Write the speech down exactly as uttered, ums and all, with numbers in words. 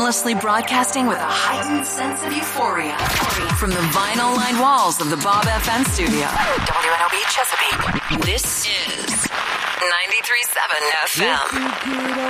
seamlessly broadcasting with a heightened sense of euphoria from the vinyl-lined walls of the Bob F M studio. W N O B Chesapeake. This is ninety-three point seven F M.